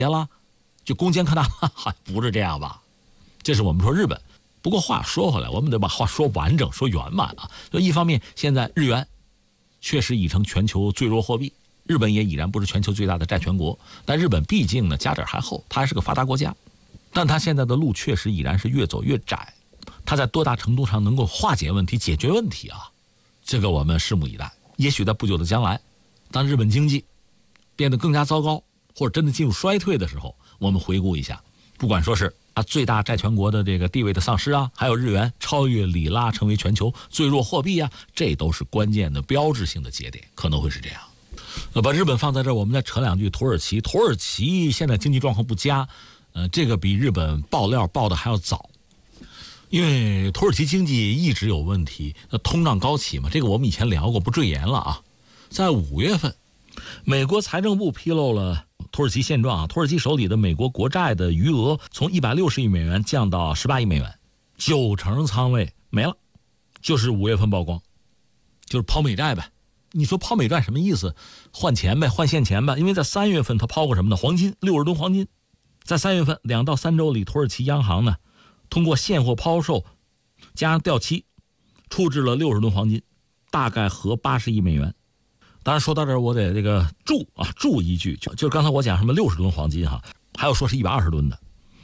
了，就攻坚克难了，不是这样吧？这是我们说日本。不过话说回来，我们得把话说完整、说圆满啊。就一方面，现在日元确实已成全球最弱货币，日本也已然不是全球最大的债权国。但日本毕竟呢，家底还厚，它还是个发达国家。但它现在的路确实已然是越走越窄。它在多大程度上能够化解问题、解决问题啊？这个我们拭目以待。也许在不久的将来，当日本经济变得更加糟糕，或者真的进入衰退的时候，我们回顾一下，不管说是最大债权国的这个地位的丧失啊，还有日元超越里拉成为全球最弱货币啊，这都是关键的标志性的节点，可能会是这样。把日本放在这儿，我们再扯两句土耳其。土耳其现在经济状况不佳，这个比日本爆料爆的还要早，因为土耳其经济一直有问题，通胀高企嘛，这个我们以前聊过，不赘言了啊。在5月份，美国财政部披露了土耳其现状啊，土耳其手里的美国国债的余额从160亿美元降到18亿美元，90%仓位没了，就是5月份曝光，就是抛美债呗。你说抛美债什么意思？换钱呗，换现钱呗。因为在3月份他抛过什么呢？黄金，60吨黄金。在3月份2到3周里，土耳其央行呢，通过现货抛售加上掉期，处置了60吨黄金，大概合80亿美元。当然说到这儿，我得这个注一句，就是刚才我讲什么60吨黄金哈，还有说是120吨的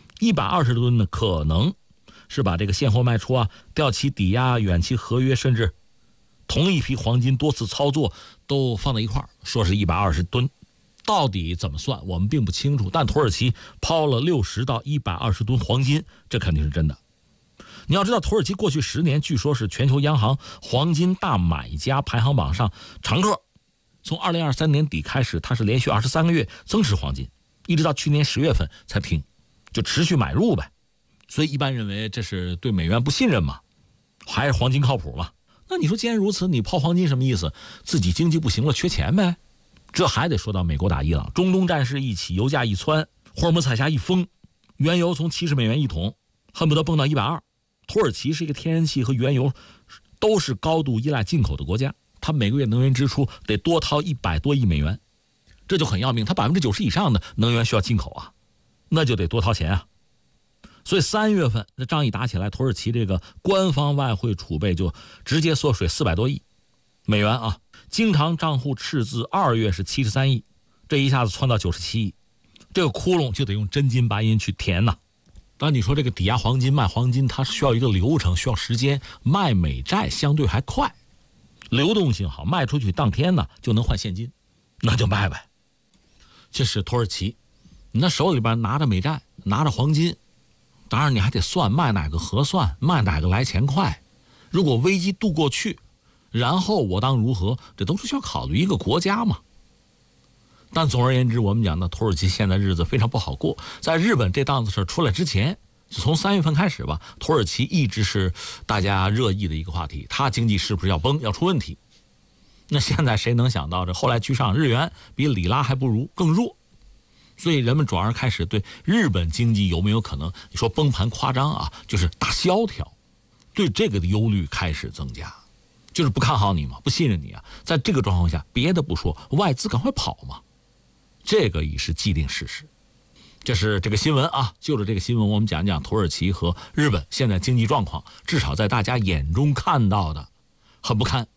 ，120吨呢，可能是把这个现货卖出啊、掉期抵押、远期合约，甚至同一批黄金多次操作都放在一块儿，说是120吨，到底怎么算我们并不清楚。但土耳其抛了60到120吨黄金，这肯定是真的。你要知道，土耳其过去10年据说是全球央行黄金大买家排行榜上常客。从2023年底开始，它是连续23个月增持黄金，一直到去年10月份才停，就持续买入呗。所以一般认为这是对美元不信任嘛，还是黄金靠谱嘛？那你说既然如此，你抛黄金什么意思？自己经济不行了，缺钱呗？这还得说到美国打伊朗，中东战事一起，油价一蹿，霍尔木海峡一封，原油从70美元一桶恨不得蹦到120。土耳其是一个天然气和原油都是高度依赖进口的国家，它每个月能源支出得多掏100多亿美元，这就很要命。它90%以上的能源需要进口啊，那就得多掏钱啊。所以3月份这仗一打起来，土耳其这个官方外汇储备就直接缩水400多亿美元啊，经常账户赤字2月是73亿，这一下子窜到97亿，这个窟窿就得用真金白银去填呐。当然你说这个抵押黄金卖黄金，它需要一个流程，需要时间，卖美债相对还快，流动性好，卖出去当天呢就能换现金，那就卖呗。这是土耳其，你那手里边拿着美债，拿着黄金，当然你还得算卖哪个合算，卖哪个来钱快。如果危机渡过去，然后我当如何，这都是需要考虑一个国家嘛。但总而言之，我们讲的土耳其现在日子非常不好过。在日本这档子事出来之前，从3月份开始吧，土耳其一直是大家热议的一个话题，它经济是不是要崩，要出问题。那现在谁能想到，这后来居上，日元比里拉还不如，更弱。所以人们转而开始对日本经济有没有可能，你说崩盘夸张啊，就是大萧条，对这个的忧虑开始增加，就是不看好你嘛，不信任你啊。在这个状况下，别的不说，外资赶快跑嘛，这个已是既定事实。这是这个新闻啊，就着这个新闻，我们讲讲土耳其和日本现在经济状况，至少在大家眼中看到的很不堪。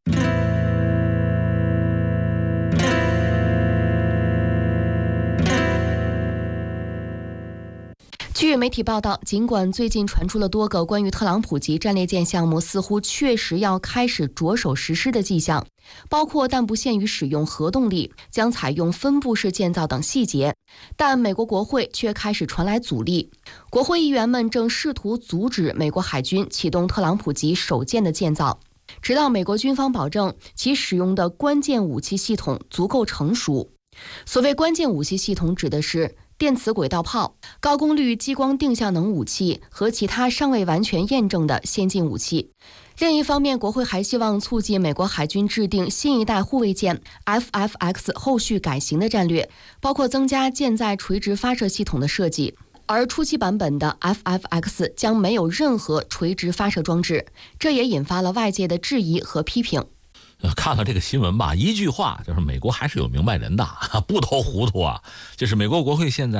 据媒体报道，尽管最近传出了多个关于特朗普级战列舰项目似乎确实要开始着手实施的迹象，包括但不限于使用核动力、将采用分布式建造等细节，但美国国会却开始传来阻力。国会议员们正试图阻止美国海军启动特朗普级首舰的建造，直到美国军方保证其使用的关键武器系统足够成熟。所谓关键武器系统指的是电磁轨道炮、高功率激光定向能武器和其他尚未完全验证的先进武器。另一方面，国会还希望促进美国海军制定新一代护卫舰 FFX 后续改型的战略，包括增加舰载垂直发射系统的设计。而初期版本的 FFX 将没有任何垂直发射装置，这也引发了外界的质疑和批评。 看了这个新闻吧，一句话就是美国还是有明白人的，不投糊涂啊。就是美国国会现在